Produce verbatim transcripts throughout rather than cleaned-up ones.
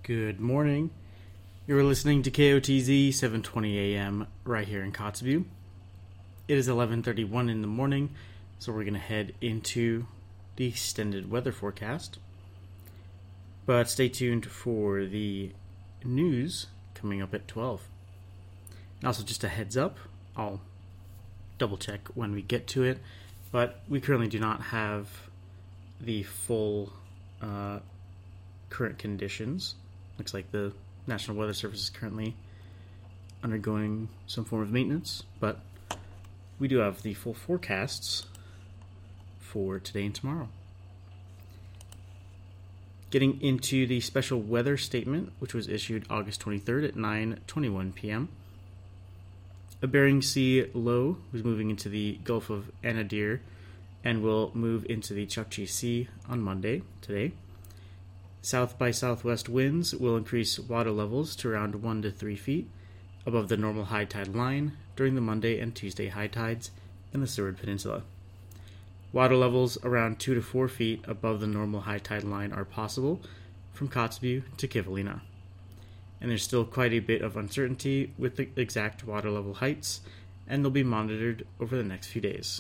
Good morning. You're listening to K O T Z seven twenty A M right here in Kotzebue. It is eleven thirty-one in the morning, so we're going to head into the extended weather forecast. But stay tuned for the news coming up at twelve. And also, just a heads up, I'll double check when we get to it, but we currently do not have the full uh, current conditions. Looks like the National Weather Service is currently undergoing some form of maintenance, but we do have the full forecasts for today and tomorrow. Getting into the special weather statement, which was issued August twenty-third at nine twenty-one p.m. A Bering Sea low was moving into the Gulf of Anadyr and will move into the Chukchi Sea on Monday, today. South by southwest winds will increase water levels to around one to three feet above the normal high tide line during the Monday and Tuesday high tides in the Seward Peninsula. Water levels around two to four feet above the normal high tide line are possible from Kotzebue to Kivalina. And there's still quite a bit of uncertainty with the exact water level heights, and they'll be monitored over the next few days.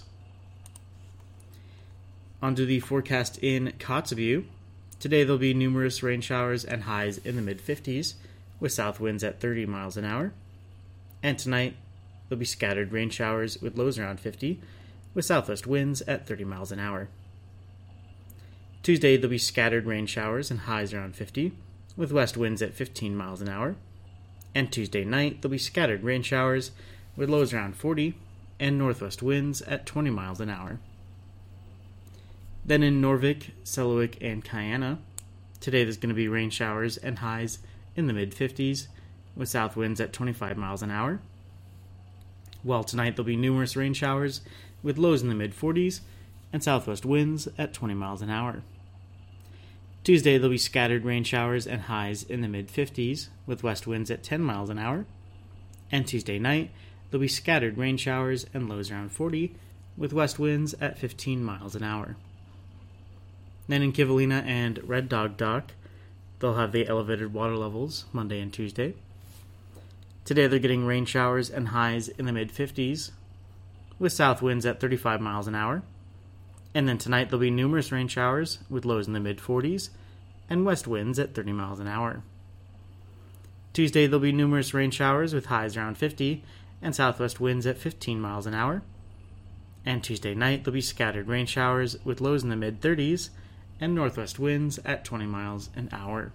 Onto the forecast in Kotzebue. Today there'll be numerous rain showers and highs in the mid-fifties, with south winds at thirty miles an hour. And tonight there'll be scattered rain showers with lows around fifty, with southwest winds at thirty miles an hour. Tuesday there'll be scattered rain showers and highs around fifty, with west winds at fifteen miles an hour. And Tuesday night there'll be scattered rain showers with lows around forty, and northwest winds at twenty miles an hour. Then in Norvik, Selawik, and Kayana, today there's going to be rain showers and highs in the mid-fifties, with south winds at twenty-five miles an hour. While tonight there'll be numerous rain showers, with lows in the mid-forties, and southwest winds at twenty miles an hour. Tuesday there'll be scattered rain showers and highs in the mid-fifties, with west winds at ten miles an hour. And Tuesday night there'll be scattered rain showers and lows around forty, with west winds at fifteen miles an hour. Then in Kivalina and Red Dog Dock, they'll have the elevated water levels Monday and Tuesday. Today they're getting rain showers and highs in the mid-fifties, with south winds at thirty-five miles an hour. And then tonight there'll be numerous rain showers with lows in the mid-forties and west winds at thirty miles an hour. Tuesday there'll be numerous rain showers with highs around fifty and southwest winds at fifteen miles an hour. And Tuesday night there'll be scattered rain showers with lows in the mid-thirties and northwest winds at twenty miles an hour.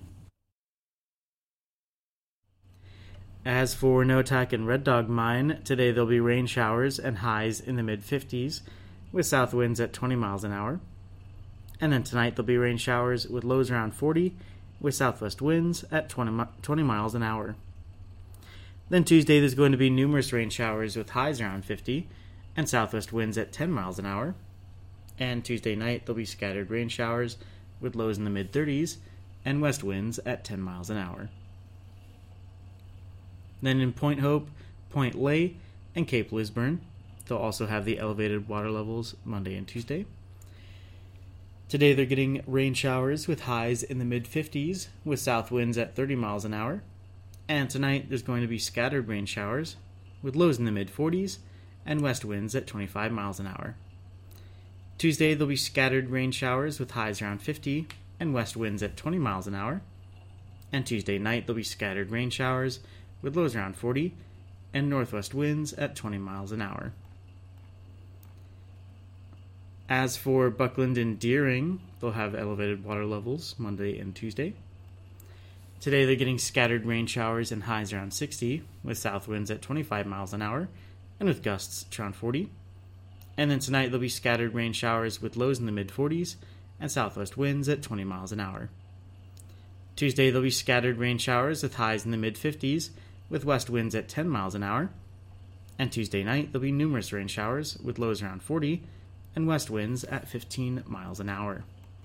As for Noatak and Red Dog Mine, today there'll be rain showers and highs in the mid-fifties, with south winds at twenty miles an hour. And then tonight there'll be rain showers with lows around forty, with southwest winds at twenty miles an hour. Then Tuesday there's going to be numerous rain showers with highs around fifty, and southwest winds at ten miles an hour. And Tuesday night there'll be scattered rain showers with lows in the mid-thirties and west winds at ten miles an hour. Then in Point Hope, Point Lay, and Cape Lisburne, they'll also have the elevated water levels Monday and Tuesday. Today they're getting rain showers with highs in the mid-fifties with south winds at thirty miles an hour. And tonight there's going to be scattered rain showers with lows in the mid-forties and west winds at twenty-five miles an hour. Tuesday there'll be scattered rain showers with highs around fifty and west winds at twenty miles an hour. And Tuesday night there'll be scattered rain showers with lows around forty and northwest winds at twenty miles an hour. As for Buckland and Deering, they'll have elevated water levels Monday and Tuesday. Today they're getting scattered rain showers and highs around sixty, with south winds at twenty-five miles an hour, and with gusts around forty. And then tonight there'll be scattered rain showers with lows in the mid-forties, and southwest winds at twenty miles an hour. Tuesday there'll be scattered rain showers with highs in the mid-fifties, with west winds at ten miles an hour. And Tuesday night there'll be numerous rain showers with lows around forty, and west winds at fifteen miles an hour.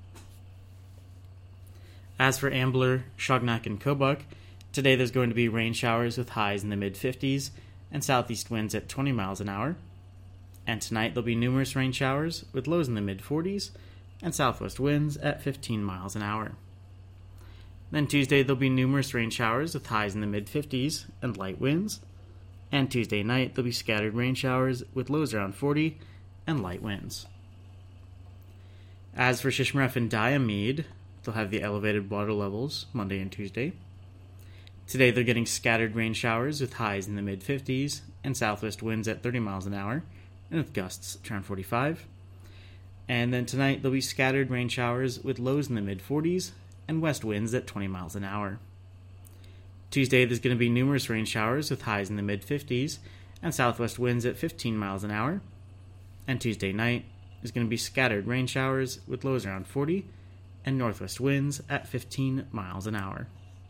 As for Ambler, Shognak, and Kobuk, today there's going to be rain showers with highs in the mid-fifties and southeast winds at twenty miles an hour. And tonight there'll be numerous rain showers with lows in the mid-forties and southwest winds at fifteen miles an hour. Then Tuesday, there'll be numerous rain showers with highs in the mid-fifties and light winds. And Tuesday night, there'll be scattered rain showers with lows around forty and light winds. As for Shishmaref and Diomede, they'll have the elevated water levels Monday and Tuesday. Today, they're getting scattered rain showers with highs in the mid-fifties and southwest winds at thirty miles an hour, and with gusts around forty-five. And then tonight, there'll be scattered rain showers with lows in the mid-forties and west winds at twenty miles an hour. Tuesday, there's going to be numerous rain showers with highs in the mid-fifties and southwest winds at fifteen miles an hour. And Tuesday night is going to be scattered rain showers with lows around forty and northwest winds at fifteen miles an hour.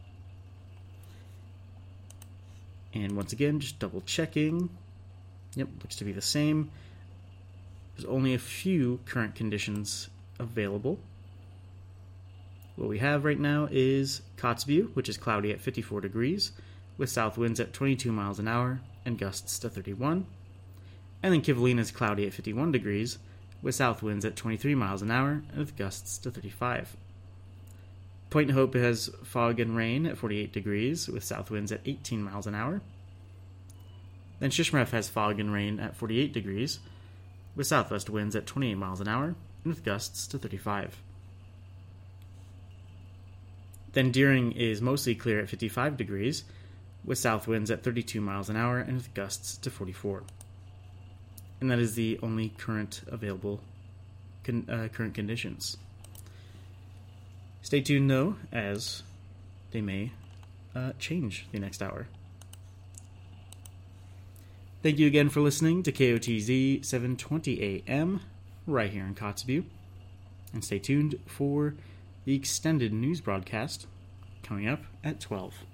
And once again, just double checking. Yep, looks to be the same. There's only a few current conditions available. What we have right now is Kotzebue, which is cloudy at fifty-four degrees, with south winds at twenty-two miles an hour and gusts to thirty-one. And then Kivalina is cloudy at fifty-one degrees, with south winds at twenty-three miles an hour and with gusts to thirty-five. Point Hope has fog and rain at forty-eight degrees, with south winds at eighteen miles an hour. Then Shishmaref has fog and rain at forty-eight degrees, with southwest winds at twenty-eight miles an hour and with gusts to thirty-five. Then Deering is mostly clear at fifty-five degrees, with south winds at thirty-two miles an hour and with gusts to forty-four. And that is the only current available con- uh, current conditions. Stay tuned, though, as they may uh, change the next hour. Thank you again for listening to K O T Z seven twenty A M, right here in Kotzebue. And stay tuned for the extended news broadcast coming up at twelve.